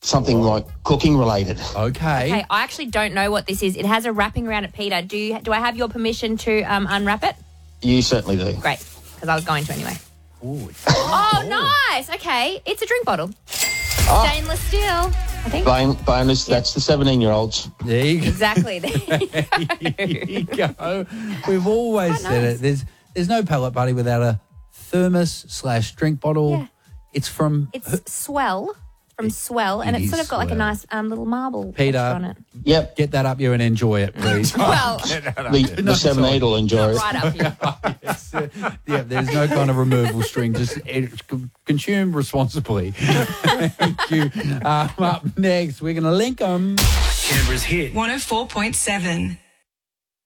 something like cooking related. Okay. Okay, I actually don't know what this is. It has a wrapping around it, Peter. Do I have your permission to unwrap it? You certainly do. Great, because I was going to anyway. Ooh, Oh, nice. Okay, it's a drink bottle. Stainless steel, I think. Bonus, that's the 17-year-olds. there you go. Exactly. There you go. We've always Quite said nice. it. There's no pallet party without a thermos/drink bottle. Yeah. It's from It's Swell. From Swell, and It it's sort is of got like a Swell. nice little marble Peter. texture on it. Yep. Get that up you and enjoy it, please. Well, The 17 will enjoy it. right up here. Yes, yeah, there's no kind of removal string. Just consume responsibly. Thank you. Up next, we're going to link them. Canberra's hit. 104.7.